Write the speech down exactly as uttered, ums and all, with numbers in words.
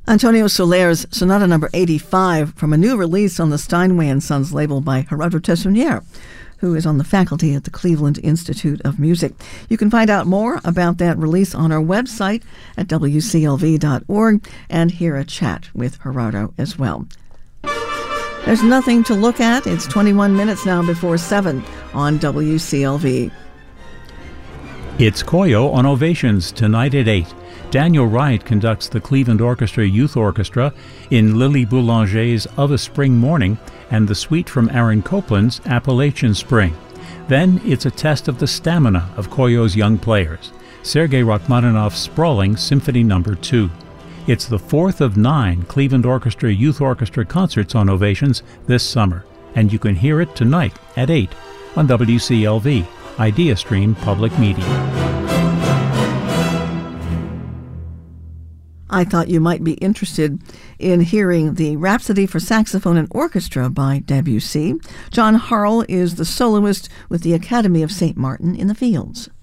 Antonio Soler's Sonata number eighty-five from a new release on the Steinway and Sons label by Gerardo Tessonier, who is on the faculty at the Cleveland Institute of Music. You can find out more about that release on our website at w c l v dot org and hear a chat with Gerardo as well. There's nothing to look at. It's twenty-one minutes now before seven on W C L V. It's Koyo on Ovations tonight at eight. Daniel Wright conducts the Cleveland Orchestra Youth Orchestra in Lily Boulanger's Of a Spring Morning and the suite from Aaron Copland's Appalachian Spring. Then it's a test of the stamina of Koyo's young players. Sergei Rachmaninoff's sprawling Symphony number two. It's the fourth of nine Cleveland Orchestra Youth Orchestra concerts on Ovations this summer, and you can hear it tonight at eight on W C L V, IdeaStream Public Media. I thought you might be interested in hearing the Rhapsody for Saxophone and Orchestra by Debussy. John Harrell is the soloist with the Academy of Saint Martin in the Fields.